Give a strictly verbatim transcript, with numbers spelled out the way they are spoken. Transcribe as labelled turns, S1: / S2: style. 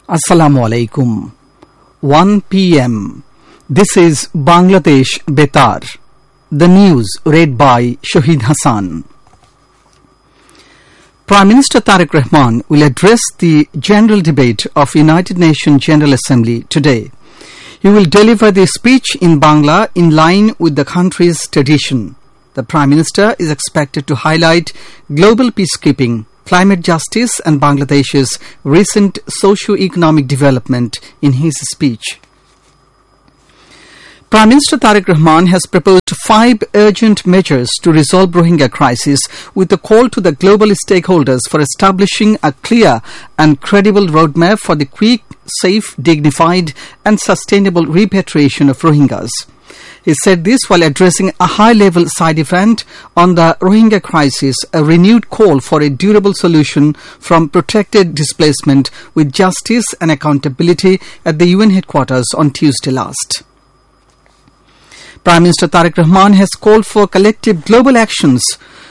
S1: Assalamu alaikum. one p m. This is Bangladesh Betar. The news read by Shahid Hassan. Prime Minister Tariq Rahman will address the general debate of United Nations General Assembly today. He will deliver the speech in Bangla in line with the country's tradition. The Prime Minister is expected to highlight global peacekeeping, climate justice and Bangladesh's recent socio-economic development in his speech. Prime Minister Tariq Rahman has proposed five urgent measures to resolve Rohingya crisis with a call to the global stakeholders for establishing a clear and credible roadmap for the quick, safe, dignified and sustainable repatriation of Rohingyas. He said this while addressing a high-level side event on the Rohingya crisis, a renewed call for a durable solution from protected displacement with justice and accountability at the U N headquarters on Tuesday last. Prime Minister Tariq Rahman has called for collective global actions